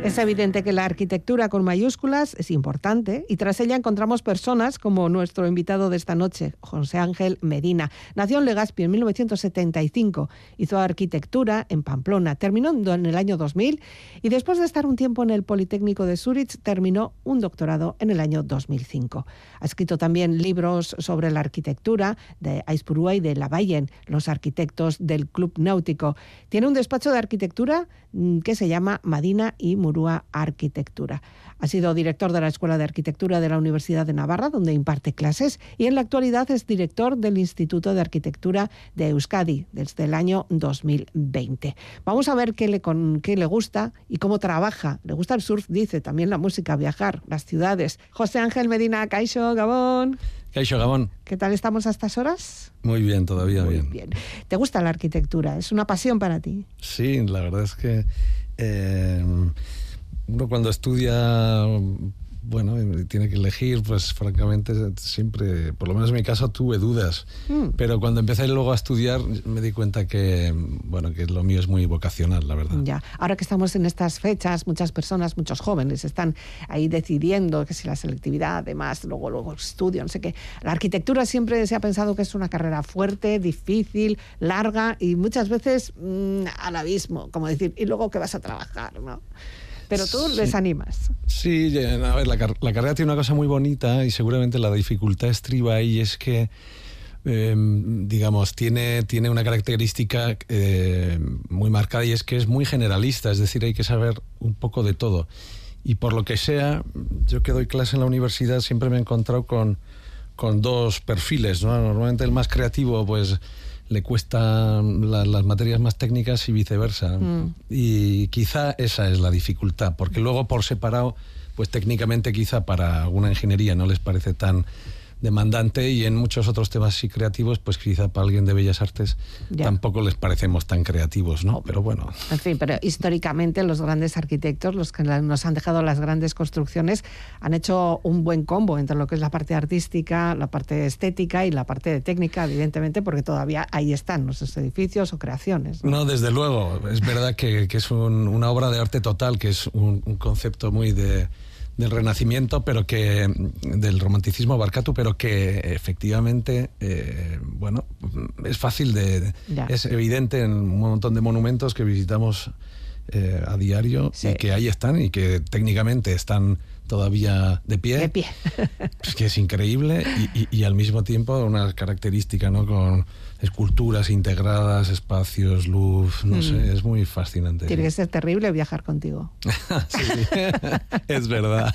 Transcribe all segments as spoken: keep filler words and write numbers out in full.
Es evidente que la arquitectura con mayúsculas es importante y tras ella encontramos personas como nuestro invitado de esta noche, José Ángel Medina. Nació en Legazpi en mil novecientos setenta y cinco, hizo arquitectura en Pamplona, terminó en el año dos mil y después de estar un tiempo en el Politécnico de Zúrich terminó un doctorado en el año dos mil cinco. Ha escrito también libros sobre la arquitectura de Aizpurua y de Lavallen, los arquitectos del Club Náutico. Tiene un despacho de arquitectura que se llama Madina y Murua Arquitectura. Ha sido director de la Escuela de Arquitectura de la Universidad de Navarra, donde imparte clases, y en la actualidad es director del Instituto de Arquitectura de Euskadi desde el año dos mil veinte. Vamos a ver qué le, con, qué le gusta y cómo trabaja. Le gusta el surf, dice, también la música, viajar, las ciudades. José Ángel Medina, Kaixo, Gabón. Kaixo, Gabón. ¿Qué tal estamos a estas horas? Muy bien, todavía Muy bien. bien. ¿Te gusta la arquitectura? ¿Es una pasión para ti? Sí, la verdad es que eh, uno cuando estudia, bueno, tiene que elegir, pues francamente siempre, por lo menos en mi caso, tuve dudas. Mm. Pero cuando empecé luego a estudiar me di cuenta que, bueno, que lo mío es muy vocacional, la verdad. Ya, ahora que estamos en estas fechas, muchas personas, muchos jóvenes están ahí decidiendo que si la selectividad, además, luego, luego estudio, no sé qué. La arquitectura siempre se ha pensado que es una carrera fuerte, difícil, larga y muchas veces mmm, al abismo, como decir, ¿y luego qué vas a trabajar, no? Pero tú sí les animas. Sí, a ver, la, la carrera tiene una cosa muy bonita y seguramente la dificultad estriba ahí, es que, eh, digamos, tiene, tiene una característica eh, muy marcada y es que es muy generalista, es decir, hay que saber un poco de todo. Y por lo que sea, yo que doy clase en la universidad siempre me he encontrado con, con dos perfiles, ¿no? Normalmente el más creativo, pues le cuestan la, las materias más técnicas y viceversa. Mm. Y quizá esa es la dificultad, porque luego por separado, pues técnicamente quizá para alguna ingeniería no les parece tan demandante y en muchos otros temas sí creativos, pues quizá para alguien de Bellas Artes ya tampoco les parecemos tan creativos, ¿no? Pero bueno. En fin, pero históricamente los grandes arquitectos, los que nos han dejado las grandes construcciones, han hecho un buen combo entre lo que es la parte artística, la parte estética y la parte técnica, evidentemente, porque todavía ahí están nuestros edificios o creaciones, ¿no? No, desde luego. Es verdad que, que es un, una obra de arte total, que es un, un concepto muy de... del Renacimiento, pero que del romanticismo barcatu, pero que efectivamente, eh, bueno, es fácil de, ya. es evidente en un montón de monumentos que visitamos eh, a diario, sí, y que ahí están y que técnicamente están todavía de pie. De pie. Es que es increíble y, y, y al mismo tiempo una característica, ¿no? Con esculturas integradas, espacios, luz, no mm. sé, es muy fascinante. Tiene que ser terrible viajar contigo. Sí, es verdad.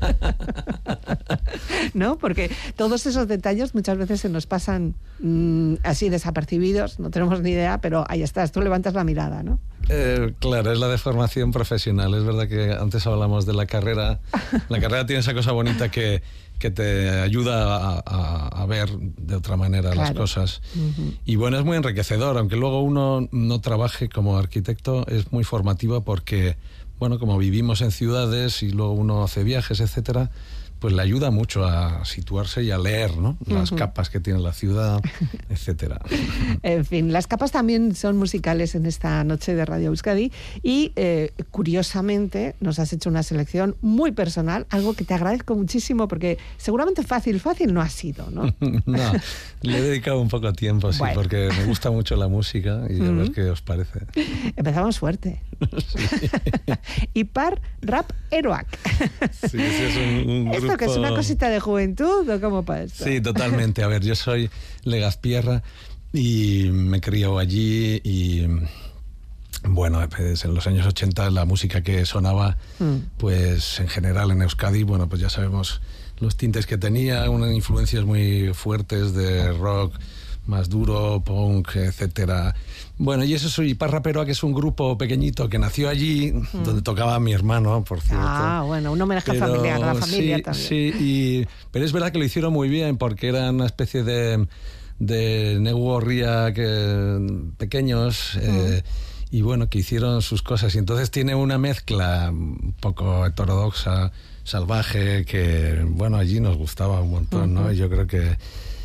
¿No? Porque todos esos detalles muchas veces se nos pasan mmm, así desapercibidos, no tenemos ni idea, pero ahí estás, tú levantas la mirada, ¿no? Eh, claro, es la deformación profesional. Es verdad que antes hablamos de la carrera. La carrera tiene esa cosa bonita que, que te ayuda a, a, a ver de otra manera, claro, las cosas. Uh-huh. Y bueno, es muy enriquecedor, aunque luego uno no trabaje como arquitecto, es muy formativa porque, bueno, como vivimos en ciudades y luego uno hace viajes, etcétera, pues le ayuda mucho a situarse y a leer, ¿no? Las uh-huh. capas que tiene la ciudad, etcétera. En fin, las capas también son musicales en esta noche de Radio Euskadi y, eh, curiosamente, nos has hecho una selección muy personal, algo que te agradezco muchísimo porque seguramente fácil, fácil no ha sido, ¿no? No, le he dedicado un poco de tiempo, sí, bueno, porque me gusta mucho la música y uh-huh. a ver qué os parece. Empezamos fuerte. Sí. Ipar Rap Eroak. Sí, sí, es un, un grupo... ¿Que es una cosita de juventud o cómo pasa esto? Sí, totalmente. A ver, yo soy legazpierra y me he criado allí y, bueno, pues en los años ochenta la música que sonaba, mm. pues en general en Euskadi, bueno, pues ya sabemos los tintes que tenía, unas influencias muy fuertes de rock más duro, punk, etcétera. Bueno, y eso soy Ipar Rap Eroak, que es un grupo pequeñito que nació allí, mm. donde tocaba mi hermano, por cierto. Ah, bueno, un homenaje pero, familiar, a la familia sí, también. Sí, y, pero es verdad que lo hicieron muy bien, porque eran una especie de, de Negu Horria que, pequeños, mm. eh, y bueno, que hicieron sus cosas. Y entonces tiene una mezcla un poco heterodoxa, salvaje, que, bueno, allí nos gustaba un montón, uh-huh. ¿no? Y yo creo que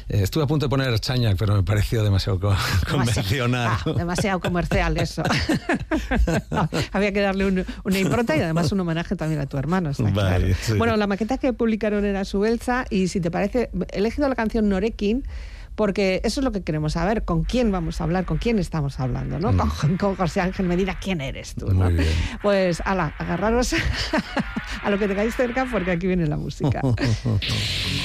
Eh, estuve a punto de poner Chañac, pero me pareció demasiado co- convencional. Ah, demasiado comercial eso. No, había que darle un, una impronta y además un homenaje también a tu hermano. Está Vale, claro. sí. Bueno, la maqueta que publicaron era Subelza y si te parece, he elegido la canción Norekin porque eso es lo que queremos saber, con quién vamos a hablar, con quién estamos hablando, ¿no? Mm. Con, con José Ángel Medina, ¿quién eres tú? ¿no? Muy bien. Pues, ala, agarraros a lo que tengáis cerca porque aquí viene la música.